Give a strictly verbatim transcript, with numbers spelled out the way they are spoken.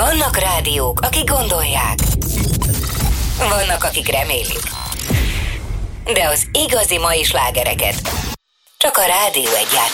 Vannak rádiók, akik gondolják. Vannak, akik remélik. De az igazi mai slágereket csak a Rádió Egy